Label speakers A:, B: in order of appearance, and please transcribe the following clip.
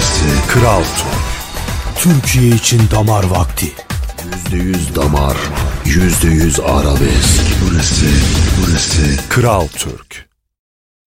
A: burası.
B: Kral Türk. Türkiye için damar vakti.
A: %100 damar, %100 arabesk. Burası.
B: Kral Türk.